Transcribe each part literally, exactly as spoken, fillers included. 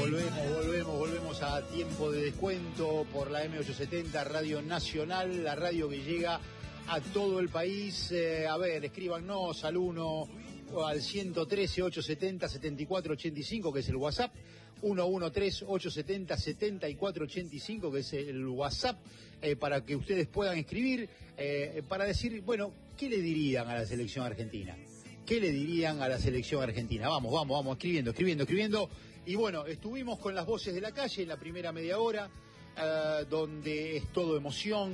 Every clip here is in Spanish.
Volvemos, volvemos, volvemos a Tiempo de Descuento por la eme ochocientos setenta, Radio Nacional, la radio que llega a todo el país. Eh, a ver, escríbanos al uno, al ciento trece, ochocientos setenta, setenta y cuatro ochenta y cinco, que es el WhatsApp, uno uno tres, ochocientos setenta, setenta y cuatro ochenta y cinco, que es el WhatsApp, eh, para que ustedes puedan escribir, eh, para decir, bueno, ¿qué le dirían a la selección argentina? ¿Qué le dirían a la selección argentina? Vamos, vamos, vamos, escribiendo, escribiendo, escribiendo. Y bueno, estuvimos con las voces de la calle en la primera media hora, eh, donde es todo emoción,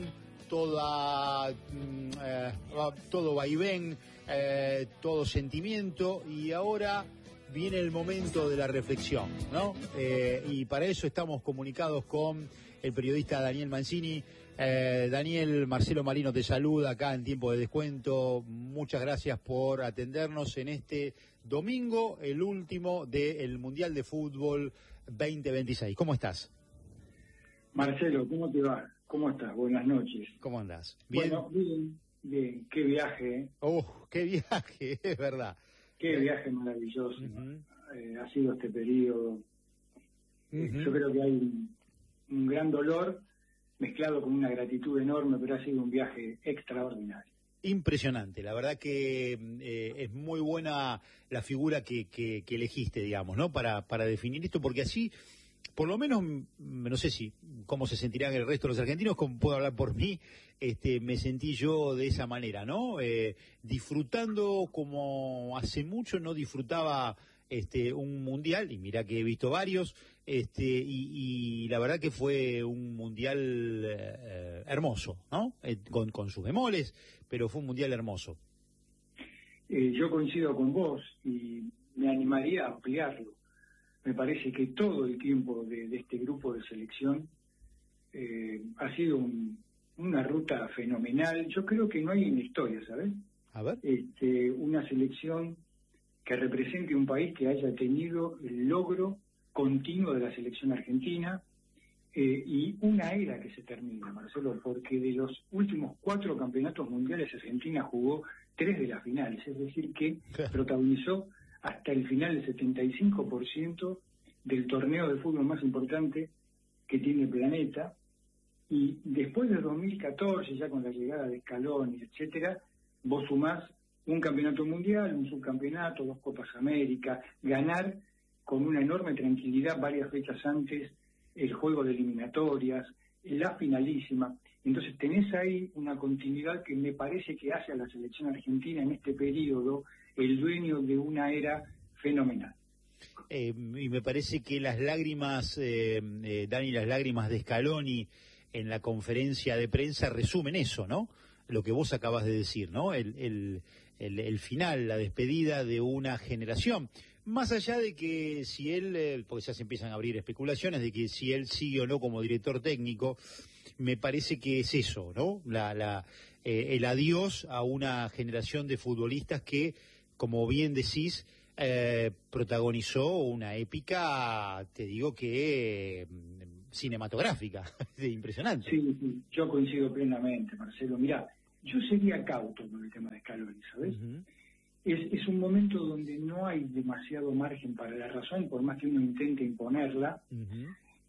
toda, eh, todo vaivén, eh, todo sentimiento, y ahora viene el momento de la reflexión, ¿no? Eh, y para eso estamos comunicados con el periodista Daniel Mancini. Eh, Daniel, Marcelo Marino te saluda acá en Tiempo de Descuento. Muchas gracias por atendernos en este domingo, el último del Mundial de Fútbol veinte veintiséis. ¿Cómo estás? Marcelo, ¿cómo te va? ¿Cómo estás? Buenas noches. ¿Cómo andás? ¿Bien? Bueno, bien, bien. Qué viaje, ¿eh? Oh, qué viaje, es verdad. Qué viaje maravilloso. Uh-huh. eh, ha sido este periodo. Uh-huh. Yo creo que hay un, un gran dolor mezclado con una gratitud enorme, pero ha sido un viaje extraordinario. Impresionante, la verdad que eh, es muy buena la figura que, que, que elegiste, digamos, ¿no? Para, para definir esto, porque así, por lo menos, no sé si cómo se sentirán el resto de los argentinos, como puedo hablar por mí, este, me sentí yo de esa manera, ¿no? Eh, disfrutando como hace mucho no disfrutaba este un mundial, y mira que he visto varios, este y, y la verdad que fue un mundial eh, hermoso, ¿no? Eh, con, con sus bemoles, pero fue un mundial hermoso. Eh, yo coincido con vos y me animaría a ampliarlo. Me parece que todo el tiempo de, de este grupo de selección eh, ha sido un, una ruta fenomenal. Yo creo que no hay en la historia, ¿sabes? A ver. Este, una selección que represente un país que haya tenido el logro continuo de la selección argentina, eh, y una era que se termina, Marcelo, porque de los últimos cuatro campeonatos mundiales Argentina jugó tres de las finales, es decir que protagonizó hasta el final el setenta y cinco por ciento del torneo de fútbol más importante que tiene el planeta, y después del dos mil catorce, ya con la llegada de Scaloni, etcétera, vos sumás un campeonato mundial, un subcampeonato, dos Copas América, ganar con una enorme tranquilidad varias fechas antes el juego de eliminatorias, la finalísima. Entonces tenés ahí una continuidad que me parece que hace a la selección argentina en este periodo el dueño de una era fenomenal. Eh, y me parece que las lágrimas, eh, eh, Dani, las lágrimas de Scaloni en la conferencia de prensa resumen eso, ¿no? Lo que vos acabas de decir, ¿no? El, el, el, el final, la despedida de una generación. Más allá de que si él, eh, porque ya se empiezan a abrir especulaciones de que si él sigue o no como director técnico, me parece que es eso, ¿no? La, la, eh, el adiós a una generación de futbolistas que, como bien decís, eh, protagonizó una épica, te digo que eh, cinematográfica, impresionante. Sí, sí, yo coincido plenamente, Marcelo. Mirá, yo sería cauto con el tema de Scaloni, ¿sabes? Uh-huh. Es, es un momento donde no hay demasiado margen para la razón, por más que uno intente imponerla. Uh-huh.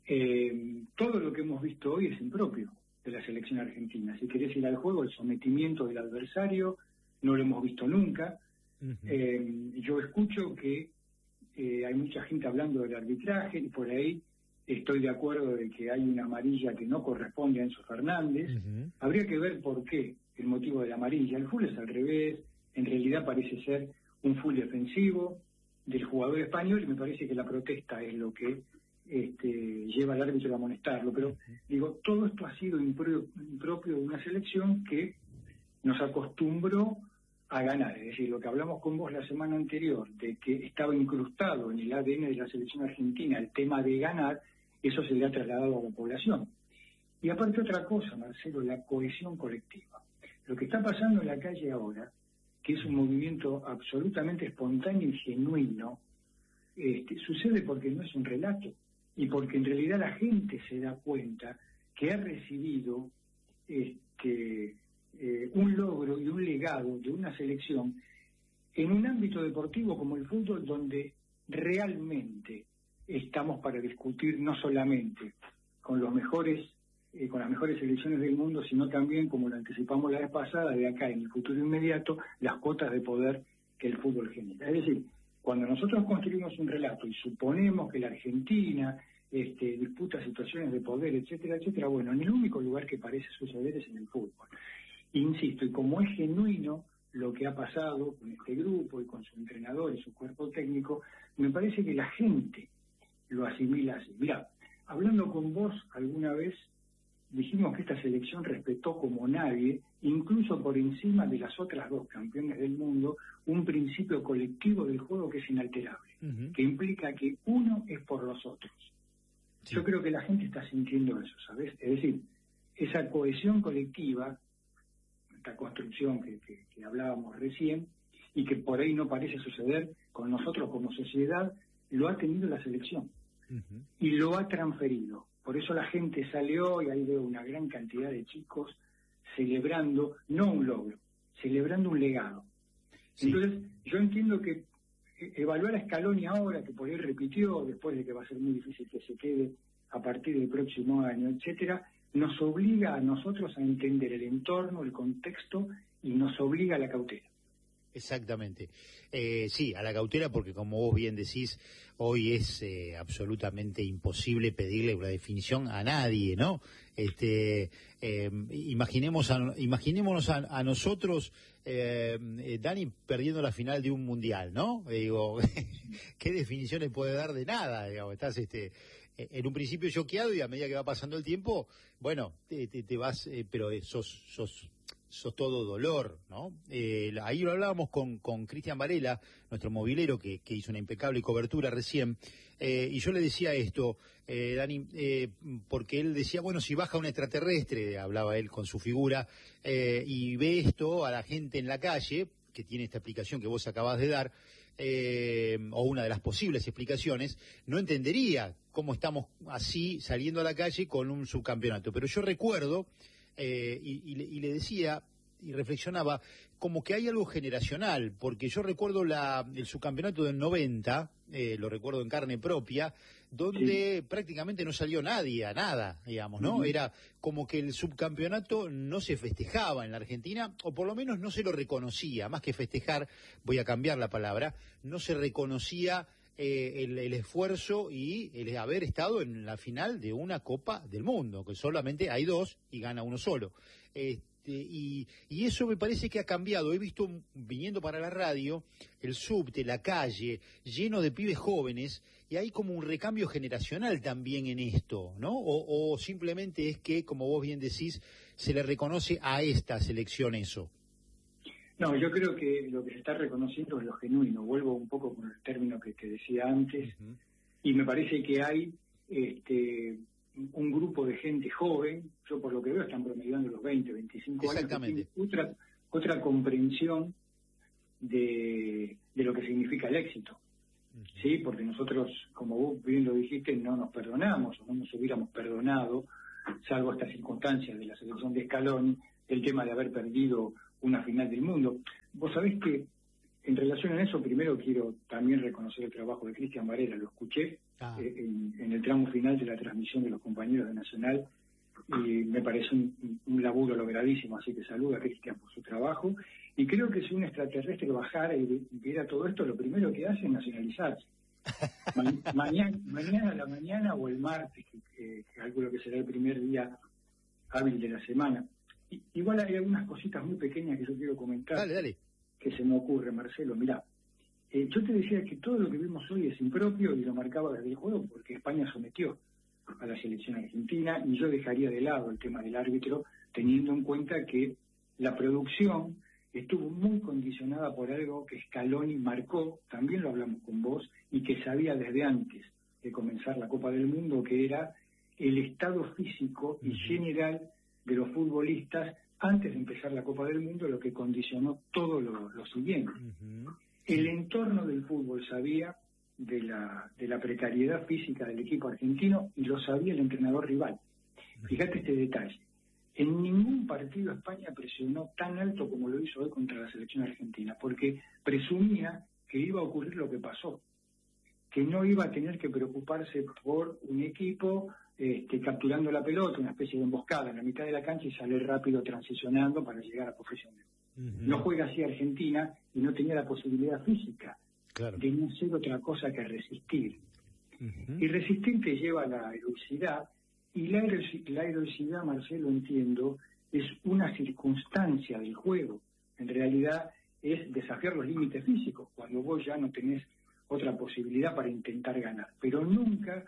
Eh, todo lo que hemos visto hoy es impropio de la selección argentina. Si querés ir al juego, el sometimiento del adversario, no lo hemos visto nunca. Uh-huh. Eh, yo escucho que eh, hay mucha gente hablando del arbitraje, y por ahí estoy de acuerdo de que hay una amarilla que no corresponde a Enzo Fernández. Uh-huh. Habría que ver por qué, el motivo de la amarilla. El full es al revés, en realidad parece ser un full defensivo del jugador español, y me parece que la protesta es lo que este, lleva al árbitro a amonestarlo. Pero, uh-huh. digo, todo esto ha sido impro- impropio de una selección que nos acostumbró a ganar. Es decir, lo que hablamos con vos la semana anterior, de que estaba incrustado en el A D N de la selección argentina el tema de ganar, eso se le ha trasladado a la población. Y aparte otra cosa, Marcelo, la cohesión colectiva. Lo que está pasando en la calle ahora, que es un movimiento absolutamente espontáneo y genuino, este, sucede porque no es un relato, y porque en realidad la gente se da cuenta que ha recibido este, eh, un logro y un legado de una selección en un ámbito deportivo como el fútbol, donde realmente estamos para discutir no solamente con los mejores, eh, con las mejores selecciones del mundo, sino también, como lo anticipamos la vez pasada, de acá en el futuro inmediato, las cuotas de poder que el fútbol genera. Es decir, cuando nosotros construimos un relato y suponemos que la Argentina este, disputa situaciones de poder, etcétera, etcétera, bueno, en el único lugar que parece suceder es en el fútbol. Insisto, y como es genuino lo que ha pasado con este grupo y con su entrenador y su cuerpo técnico, me parece que la gente lo asimila así. Mirá, hablando con vos alguna vez, dijimos que esta selección respetó como nadie, incluso por encima de las otras dos campeones del mundo, un principio colectivo del juego que es inalterable, uh-huh. que implica que uno es por los otros. Sí. Yo creo que la gente está sintiendo eso, ¿sabes? Es decir, esa cohesión colectiva, esta construcción que, que, que hablábamos recién, y que por ahí no parece suceder con nosotros como sociedad, lo ha tenido la selección, uh-huh. y lo ha transferido. Por eso la gente sale hoy, ahí veo una gran cantidad de chicos celebrando, no un logro, celebrando un legado. Sí. Entonces, yo entiendo que evaluar a Scaloni ahora, que por ahí repitió, después de que va a ser muy difícil que se quede a partir del próximo año, etcétera, nos obliga a nosotros a entender el entorno, el contexto, y nos obliga a la cautela. Exactamente. Eh, sí, a la cautela, porque como vos bien decís, hoy es eh, absolutamente imposible pedirle una definición a nadie, ¿no? Este, eh, imaginemos a, imaginémonos a, a nosotros, eh, eh, Dani, perdiendo la final de un mundial, ¿no? Eh, digo, ¿qué definiciones puede dar de nada? Digamos, estás este, en un principio choqueado y a medida que va pasando el tiempo, bueno, te, te, te vas, eh, pero sos, sos sos todo dolor, ¿no? Eh, ahí lo hablábamos con con Cristian Varela, nuestro movilero, que, que hizo una impecable cobertura recién, eh, y yo le decía esto, eh, Dani, eh, porque él decía, bueno, si baja un extraterrestre, hablaba él con su figura, eh, y ve esto a la gente en la calle, que tiene esta explicación que vos acabás de dar, eh, o una de las posibles explicaciones, no entendería cómo estamos así saliendo a la calle con un subcampeonato. Pero yo recuerdo... Eh, y, y, le, y le decía y reflexionaba como que hay algo generacional, porque yo recuerdo la, el subcampeonato del noventa, eh, lo recuerdo en carne propia, donde sí. prácticamente no salió nadie a nada, digamos, ¿no? Uh-huh. Era como que el subcampeonato no se festejaba en la Argentina, o por lo menos no se lo reconocía, más que festejar, voy a cambiar la palabra, no se reconocía Eh, el, el esfuerzo y el haber estado en la final de una Copa del Mundo, que solamente hay dos y gana uno solo. Este, y, y eso me parece que ha cambiado. He visto, viniendo para la radio, el subte, la calle, lleno de pibes jóvenes, y hay como un recambio generacional también en esto, ¿no? O, o simplemente es que, como vos bien decís, se le reconoce a esta selección eso. No, yo creo que lo que se está reconociendo es lo genuino. Vuelvo un poco con el término que, que decía antes, uh-huh. y me parece que hay este, un grupo de gente joven, yo por lo que veo están promediando los veinte, veinticinco años, otra, otra comprensión de, de lo que significa el éxito. Uh-huh. ¿Sí? Porque nosotros, como vos bien lo dijiste, no nos perdonamos, o no nos hubiéramos perdonado, salvo estas circunstancias de la selección de Scaloni, el tema de haber perdido una final del mundo. Vos sabés que en relación a eso, primero quiero también reconocer el trabajo de Cristian Varela, lo escuché ah. eh, en, en el tramo final de la transmisión de los compañeros de Nacional, y me parece un, un laburo logradísimo, así que saludo a Cristian por su trabajo, y creo que si un extraterrestre bajara y viera todo esto, lo primero que hace es nacionalizarse. Ma- mañana, mañana a la mañana o el martes, que, que, que calculo que será el primer día hábil de la semana. Igual hay algunas cositas muy pequeñas que yo quiero comentar. Dale, dale. Que se me ocurre, Marcelo. Mirá, eh, yo te decía que todo lo que vimos hoy es impropio y lo marcaba desde el juego porque España sometió a la selección argentina, y yo dejaría de lado el tema del árbitro, teniendo en cuenta que la producción estuvo muy condicionada por algo que Scaloni marcó, también lo hablamos con vos, y que sabía desde antes de comenzar la Copa del Mundo, que era el estado físico y general de los futbolistas antes de empezar la Copa del Mundo, lo que condicionó todo lo, lo siguiente. Uh-huh. El entorno del fútbol sabía de la, de la precariedad física del equipo argentino, y lo sabía el entrenador rival. Uh-huh. Fíjate este detalle. En ningún partido España presionó tan alto como lo hizo hoy contra la selección argentina, porque presumía que iba a ocurrir lo que pasó, que no iba a tener que preocuparse por un equipo este, capturando la pelota, una especie de emboscada en la mitad de la cancha y salir rápido transicionando para llegar a posesión. Uh-huh. No juega así Argentina y no tenía la posibilidad física claro. de no hacer otra cosa que resistir. Uh-huh. Y resistir te lleva a la heroicidad, y la, hero- la heroicidad, Marcelo, entiendo, es una circunstancia del juego. En realidad es desafiar los límites físicos, cuando vos ya no tenés otra posibilidad para intentar ganar. Pero nunca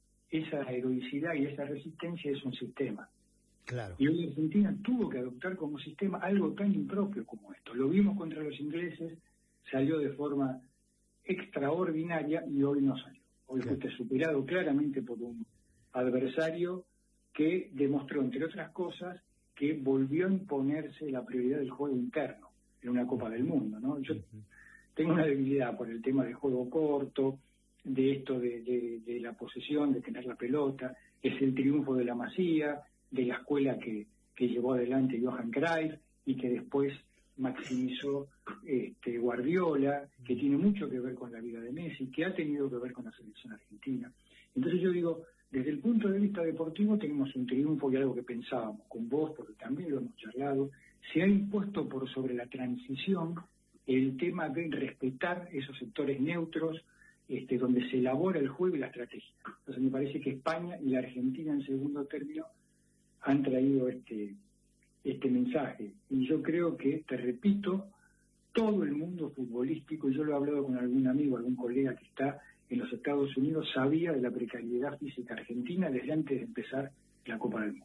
esa heroicidad y esa resistencia es un sistema. Claro. Y hoy Argentina tuvo que adoptar como sistema algo tan impropio como esto. Lo vimos contra los ingleses, salió de forma extraordinaria y hoy no salió. Hoy claro. fuiste superado claramente por un adversario que demostró, entre otras cosas, que volvió a imponerse la prioridad del juego interno en una Copa del Mundo, ¿no? Yo uh-huh. tengo una debilidad por el tema del juego corto, de esto de, de, de la posesión, de tener la pelota, es el triunfo de la Masía, de la escuela que, que llevó adelante Johan Cruyff y que después maximizó este, Guardiola, que tiene mucho que ver con la vida de Messi, que ha tenido que ver con la selección argentina. Entonces yo digo, desde el punto de vista deportivo tenemos un triunfo y algo que pensábamos con vos, porque también lo hemos charlado, se ha impuesto por sobre la transición el tema de respetar esos sectores neutros, este, donde se elabora el juego y la estrategia. Entonces me parece que España y la Argentina en segundo término han traído este, este mensaje. Y yo creo que, te repito, todo el mundo futbolístico, y yo lo he hablado con algún amigo, algún colega que está en los Estados Unidos, sabía de la precariedad física argentina desde antes de empezar la Copa del Mundo.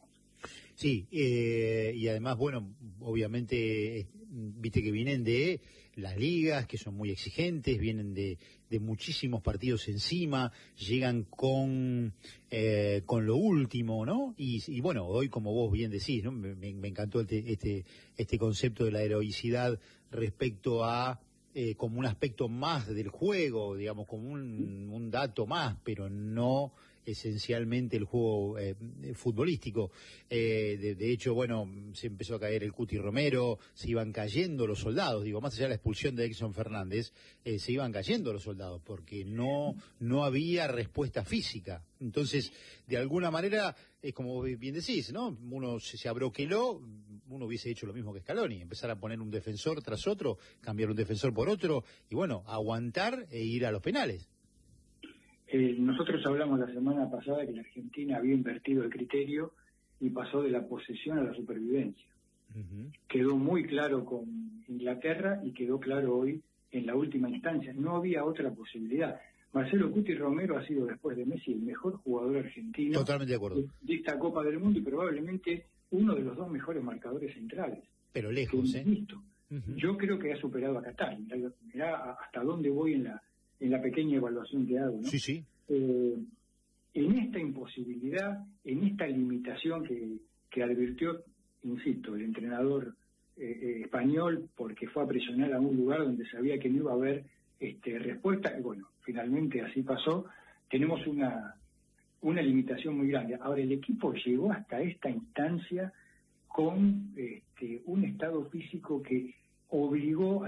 Sí, eh, y además, bueno, obviamente, viste que vienen de las ligas, que son muy exigentes, vienen de, de muchísimos partidos encima, llegan con eh, con lo último, ¿no? Y, y bueno, hoy, como vos bien decís, ¿no? Me, me encantó este, este, este concepto de la heroicidad respecto a eh, como un aspecto más del juego, digamos, como un, un dato más, pero no esencialmente el juego eh, futbolístico. Eh, de, de hecho, bueno, se empezó a caer el Cuti Romero, se iban cayendo los soldados, digo, más allá de la expulsión de Edson Fernández, eh, se iban cayendo los soldados, porque no, no había respuesta física. Entonces, de alguna manera, es como bien decís, ¿no? Uno se, se abroqueló, uno hubiese hecho lo mismo que Scaloni, empezar a poner un defensor tras otro, cambiar un defensor por otro, y bueno, aguantar e ir a los penales. Eh, nosotros hablamos la semana pasada que la Argentina había invertido el criterio y pasó de la posesión a la supervivencia. Uh-huh. Quedó muy claro con Inglaterra y quedó claro hoy en la última instancia. No había otra posibilidad. Marcelo Cuti Romero ha sido, después de Messi, el mejor jugador argentino. Totalmente de acuerdo. De esta Copa del Mundo y probablemente uno de los dos mejores marcadores centrales. Pero lejos, ¿eh? Visto. Uh-huh. Yo creo que ha superado a Qatar. Mirá, mirá hasta dónde voy en la en la pequeña evaluación que hago, ¿no? Sí, sí. Eh, en esta imposibilidad, en esta limitación que, que advirtió, insisto, el entrenador eh, eh, español, porque fue a presionar a un lugar donde sabía que no iba a haber este, respuesta, y bueno, finalmente así pasó, tenemos una, una limitación muy grande. Ahora, el equipo llegó hasta esta instancia con este, un estado físico que obligó a